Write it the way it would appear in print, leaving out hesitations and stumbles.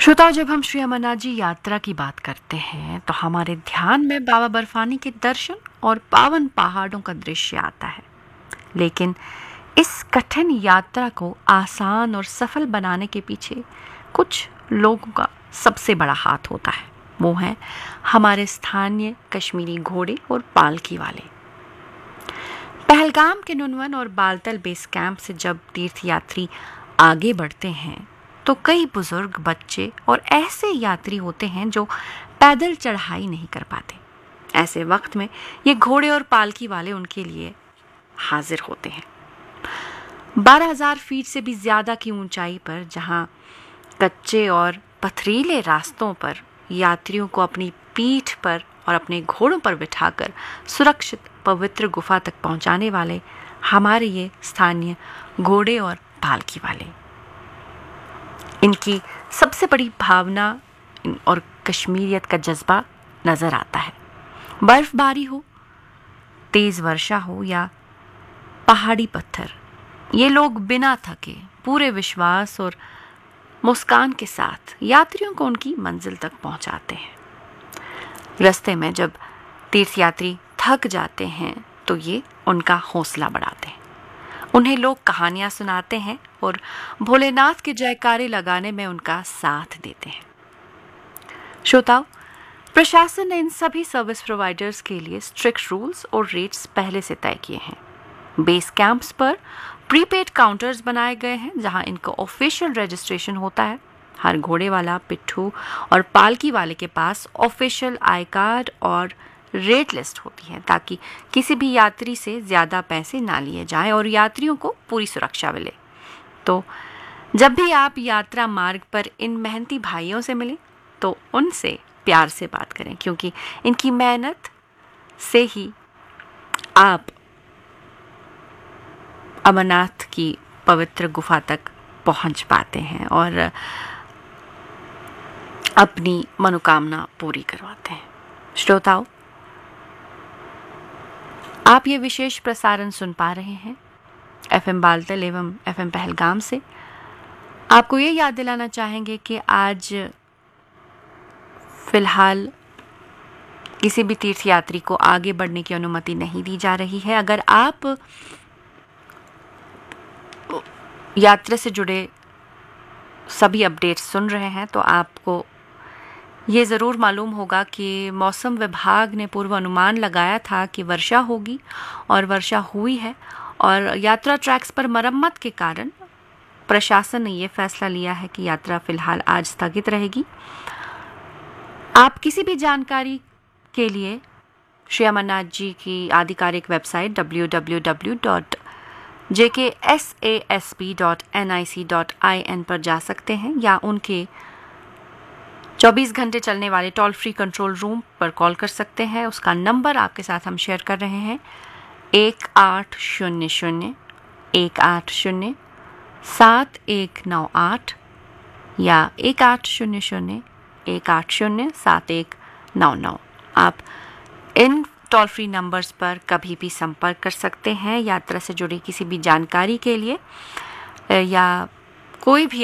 श्रोताओं, जब हम श्री अमरनाथ जी यात्रा की बात करते हैं तो हमारे ध्यान में बाबा बर्फानी के दर्शन और पावन पहाड़ों का दृश्य आता है। लेकिन इस कठिन यात्रा को आसान और सफल बनाने के पीछे कुछ लोगों का सबसे बड़ा हाथ होता है। वो हैं हमारे स्थानीय कश्मीरी घोड़े और पालकी वाले। पहलगाम के नुनवन और बालतल बेस कैंप से जब तीर्थयात्री आगे बढ़ते हैं तो कई बुजुर्ग, बच्चे और ऐसे यात्री होते हैं जो पैदल चढ़ाई नहीं कर पाते। ऐसे वक्त में ये घोड़े और पालकी वाले उनके लिए हाजिर होते हैं। 12,000 फीट से भी ज्यादा की ऊंचाई पर, जहां कच्चे और पथरीले रास्तों पर यात्रियों को अपनी पीठ पर और अपने घोड़ों पर बिठाकर सुरक्षित पवित्र गुफा तक पहुंचाने वाले हमारे ये स्थानीय घोड़े और पालकी वाले। इनकी सबसे बड़ी भावना और कश्मीरियत का जज्बा नजर आता है। बर्फबारी हो, तेज वर्षा हो या पहाड़ी पत्थर, ये लोग बिना थके, पूरे विश्वास और मुस्कान के साथ यात्रियों को उनकी मंजिल तक पहुंचाते हैं। रास्ते में जब तीर्थयात्री थक जाते हैं तो ये उनका हौसला बढ़ाते हैं। उन्हें लोग कहानियां सुनाते हैं और भोलेनाथ के जयकारे लगाने में उनका साथ देते हैं। श्रोताओ, प्रशासन ने इन सभी सर्विस प्रोवाइडर्स के लिए स्ट्रिक्ट रूल्स और रेट्स पहले से तय किए हैं। बेस कैंप्स पर प्रीपेड काउंटर्स बनाए गए हैं जहां इनका ऑफिशियल रजिस्ट्रेशन होता है। हर घोड़े वाला, पिट्ठू और पालकी वाले के पास ऑफिशियल आई कार्ड और रेट लिस्ट होती है ताकि किसी भी यात्री से ज़्यादा पैसे ना लिए जाएं और यात्रियों को पूरी सुरक्षा मिले। तो जब भी आप यात्रा मार्ग पर इन मेहनती भाइयों से मिलें तो उनसे प्यार से बात करें, क्योंकि इनकी मेहनत से ही आप अमरनाथ की पवित्र गुफा तक पहुंच पाते हैं और अपनी मनोकामना पूरी करवाते हैं। श्रोताओं, आप ये विशेष प्रसारण सुन पा रहे हैं FM बालतल एवं FM पहलगाम से। आपको ये याद दिलाना चाहेंगे कि आज फिलहाल किसी भी तीर्थयात्री को आगे बढ़ने की अनुमति नहीं दी जा रही है। अगर आप यात्रा से जुड़े सभी अपडेट्स सुन रहे हैं तो आपको ये ज़रूर मालूम होगा कि मौसम विभाग ने पूर्व अनुमान लगाया था कि वर्षा होगी और वर्षा हुई है, और यात्रा ट्रैक्स पर मरम्मत के कारण प्रशासन ने ये फैसला लिया है कि यात्रा फिलहाल आज स्थगित रहेगी। आप किसी भी जानकारी के लिए श्री अमरनाथ जी की आधिकारिक वेबसाइट www.jksasp.nic.in पर जा सकते हैं या उनके 24 घंटे चलने वाले टोल फ्री कंट्रोल रूम पर कॉल कर सकते हैं। उसका नंबर आपके साथ हम शेयर कर रहे हैं 1800-180-7198 या 1800-180-7199। आप इन टोल फ्री नंबर्स पर कभी भी संपर्क कर सकते हैं यात्रा से जुड़ी किसी भी जानकारी के लिए या कोई भी